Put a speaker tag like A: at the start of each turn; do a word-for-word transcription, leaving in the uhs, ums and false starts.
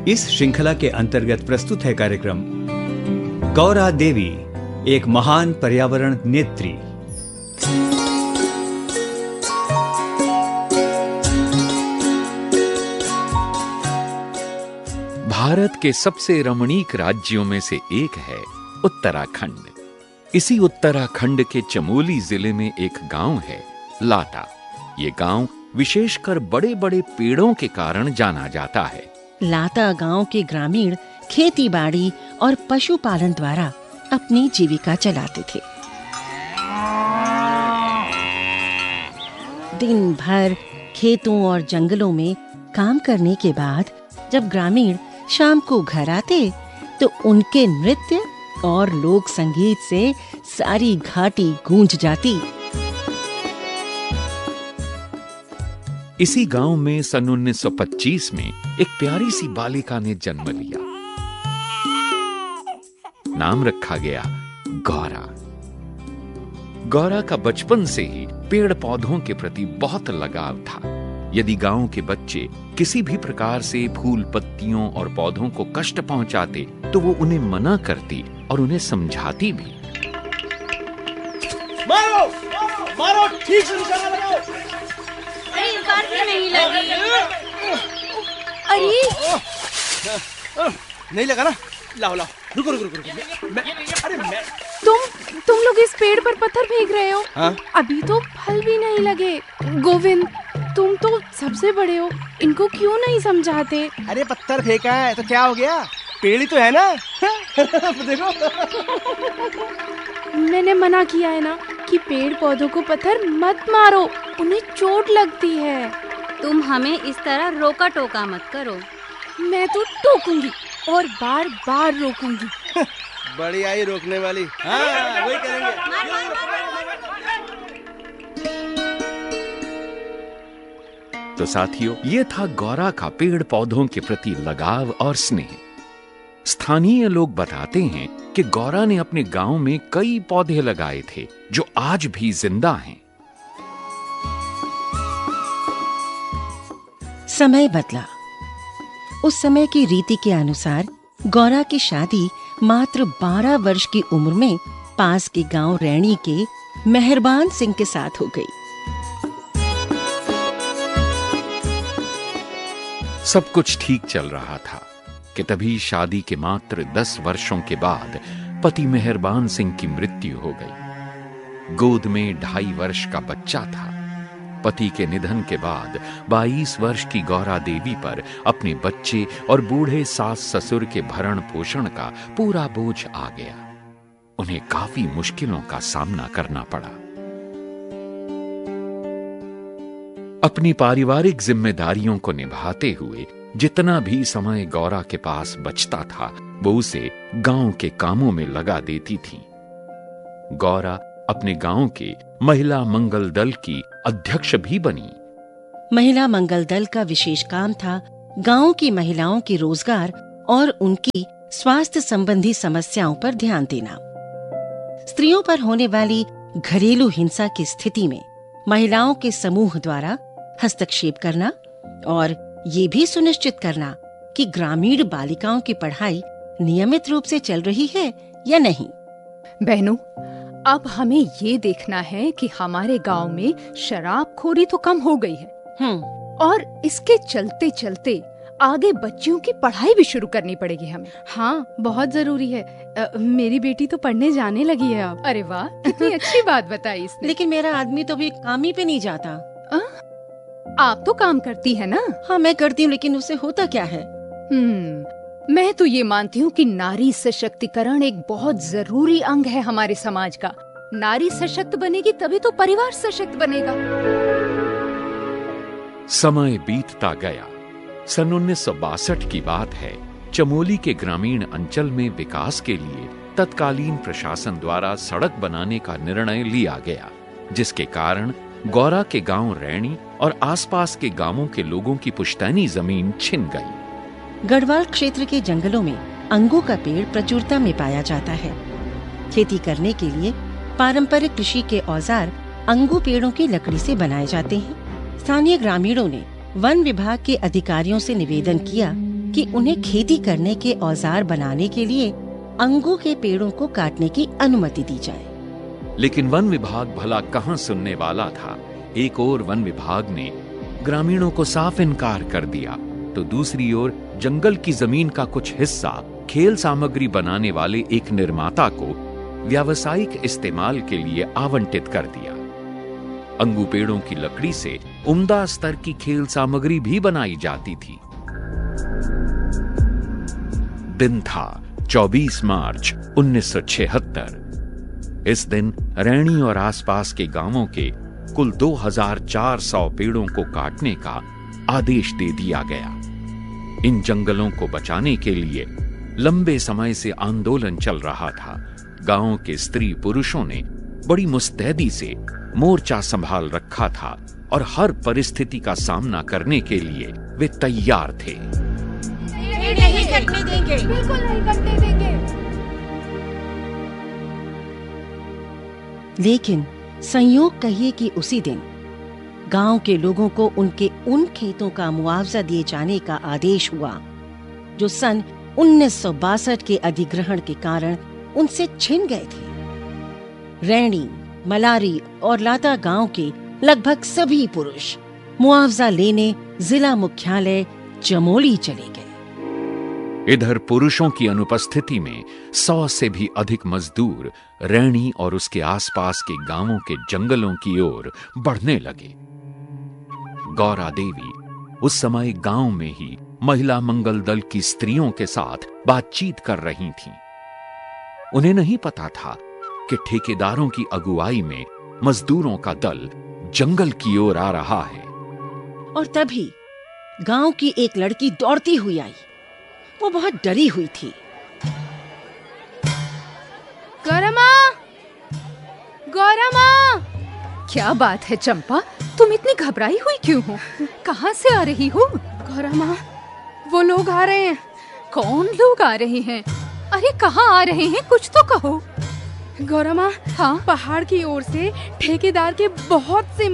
A: इस श्रृंखला के अंतर्गत प्रस्तुत है कार्यक्रम गौरा देवी, एक महान पर्यावरण नेत्री।
B: भारत के सबसे रमणीक राज्यों में से एक है उत्तराखंड। इसी उत्तराखंड के चमोली जिले में एक गांव है लाटा। ये गांव विशेषकर बड़े बड़े पेड़ों के कारण जाना जाता है।
C: लाटा गांव के ग्रामीण खेती बाड़ी और पशुपालन द्वारा अपनी जीविका चलाते थे। दिन भर खेतों और जंगलों में काम करने के बाद जब ग्रामीण शाम को घर आते तो उनके नृत्य और लोक संगीत से सारी घाटी गूंज जाती।
B: इसी गांव में सन उन्नीस सौ पच्चीस में एक प्यारी सी बालिका ने जन्म लिया। नाम रखा गया गौरा। गौरा का बचपन से ही पेड़ पौधों के प्रति बहुत लगाव था। यदि गांव के बच्चे किसी भी प्रकार से फूल पत्तियों और पौधों को कष्ट पहुंचाते तो वो उन्हें मना करती और उन्हें समझाती भी।
D: मारो, मारो, ठीक से निशाना लगाओ।
E: अरे इस बार भी नहीं लगी।
D: अरे नहीं लगा ना? लाओ लाओ, रुको रुको रुको, रुको। मैं, अरे मैं
F: तुम तुम लोग इस पेड़ पर पत्थर फेंक रहे हो।
D: हाँ?
F: अभी तो फल भी नहीं लगे। गोविंद, तुम तो सबसे बड़े हो, इनको क्यों नहीं समझाते?
D: अरे पत्थर फेंका है तो क्या हो गया, पेड़ ही तो है ना। देखो
F: मैंने मना किया है ना कि पेड़ पौधों को पत्थर मत मारो, उन्हें चोट लगती है।
E: तुम हमें इस तरह रोका टोका मत करो।
F: मैं तो टोकूंगी और बार बार रोकूंगी।
D: बड़ी आई रोकने वाली। हाँ, वही करेंगे।
B: तो साथियों, ये था गौरा का पेड़ पौधों के प्रति लगाव और स्नेह। स्थानीय लोग बताते हैं कि गौरा ने अपने गांव में कई पौधे लगाए थे जो आज भी जिंदा हैं।
C: समय बदला। उस समय की रीति के अनुसार गौरा की शादी मात्र बारह वर्ष की उम्र में पास के गांव रैणी के मेहरबान सिंह के साथ हो गई।
B: सब कुछ ठीक चल रहा था कि तभी शादी के मात्र दस वर्षों के बाद पति मेहरबान सिंह की मृत्यु हो गई। गोद में ढाई वर्ष का बच्चा था। पति के निधन के बाद बाईस वर्ष की गौरा देवी पर अपने बच्चे और बूढ़े सास ससुर के भरण पोषण का पूरा बोझ आ गया। उन्हें काफी मुश्किलों का सामना करना पड़ा। अपनी पारिवारिक जिम्मेदारियों को निभाते हुए जितना भी समय गौरा के पास बचता था वो उसे गांव के कामों में लगा देती थी। गौरा अपने गांव के महिला मंगल दल की अध्यक्ष भी बनी।
C: महिला मंगल दल का विशेष काम था गांव की महिलाओं के रोजगार और उनकी स्वास्थ्य संबंधी समस्याओं पर ध्यान देना। स्त्रियों पर होने वाली घरेलू हिंसा की स्थिति में महिलाओं के समूह द्वारा हस्तक्षेप करना और ये भी सुनिश्चित करना कि ग्रामीण बालिकाओं की पढ़ाई नियमित रूप से चल रही है या नहीं।
G: बहनों, अब हमें ये देखना है कि हमारे गांव में शराबखोरी तो कम हो गई है
C: हम्म
G: और इसके चलते चलते आगे बच्चियों की पढ़ाई भी शुरू करनी पड़ेगी हमें।
F: हाँ, बहुत जरूरी है। आ, मेरी बेटी तो पढ़ने जाने लगी है अब।
G: अरे वाह, कितनी अच्छी बात बताई इसने।
C: लेकिन मेरा आदमी तो भी काम ही पे नहीं जाता।
G: आ? आप तो काम करती है ना?
C: हाँ, मैं करती हूँ, लेकिन उससे होता क्या है?
G: हम्म मैं तो ये मानती हूँ कि नारी सशक्तिकरण एक बहुत जरूरी अंग है हमारे समाज का। नारी सशक्त बनेगी तभी तो परिवार सशक्त बनेगा।
B: समय बीतता गया। सन उन्नीस सौ बासठ की बात है। चमोली के ग्रामीण अंचल में विकास के लिए तत्कालीन प्रशासन द्वारा सड़क बनाने का निर्णय लिया गया, जिसके कारण गौरा के गांव रैणी और आसपास के गांवों के लोगों की पुश्तैनी जमीन छिन गई।
C: गढ़वाल क्षेत्र के जंगलों में अंगू का पेड़ प्रचुरता में पाया जाता है। खेती करने के लिए पारंपरिक कृषि के औजार अंगू पेड़ों की लकड़ी से बनाए जाते हैं। स्थानीय ग्रामीणों ने वन विभाग के अधिकारियों से निवेदन किया कि उन्हें खेती करने के औजार बनाने के लिए अंगू के पेड़ों को काटने की अनुमति दी जाए।
B: लेकिन वन विभाग भला कहां सुनने वाला था। एक ओर वन विभाग ने ग्रामीणों को साफ इनकार कर दिया, तो दूसरी ओर जंगल की जमीन का कुछ हिस्सा खेल सामग्री बनाने वाले एक निर्माता को व्यावसायिक इस्तेमाल के लिए आवंटित कर दिया। अंगू पेड़ों की लकड़ी से उम्दा स्तर की खेल सामग्री भी बनाई जाती थी। दिन था चौबीस मार्च उन्नीस सौ छिहत्तर। इस दिन रैणी और आसपास के गांवों के कुल दो हज़ार चार सौ पेड़ों को काटने का आदेश दे दिया गया। इन जंगलों को बचाने के लिए लंबे समय से आंदोलन चल रहा था। गांव के स्त्री पुरुषों ने बड़ी मुस्तैदी से मोर्चा संभाल रखा था और हर परिस्थिति का सामना करने के लिए वे तैयार थे।
F: नहीं कटने देंगे, बिल्कुल नहीं कटने देंगे।
C: लेकिन संयोग कहिए कि उसी दिन गांव के लोगों को उनके उन खेतों का मुआवजा दिए जाने का आदेश हुआ जो सन उन्नीस सौ बासठ के अधिग्रहण के कारण उनसे छिन गए थे। रैणी, मलारी और लाता गांव के लगभग सभी पुरुष मुआवजा लेने जिला मुख्यालय चमोली चले गए।
B: इधर पुरुषों की अनुपस्थिति में सौ से भी अधिक मजदूर रैणी और उसके आसपास के गांवों के जंगलों की ओर बढ़ने लगे। गौरा देवी उस समय गांव में ही महिला मंगल दल की स्त्रियों के साथ बातचीत कर रही थीं। उन्हें नहीं पता था कि ठेकेदारों की अगुवाई में मजदूरों का दल जंगल की ओर आ रहा है।
C: और तभी गांव की एक लड़की दौड़ती हुई आई। वो बहुत डरी हुई थी।
F: गौरा माँ, गौरा माँ!
G: क्या बात है चंपा, तुम इतनी घबराई हुई क्यों हो? कहाँ से आ रही हो?
F: गौरा माँ, वो लोग आ रहे हैं।
G: कौन लोग आ रहे हैं? अरे कहाँ आ रहे हैं, कुछ तो कहो।
F: गौरा माँ,
G: हाँ?
F: पहाड़ की ओर से ठेकेदार के बहुत से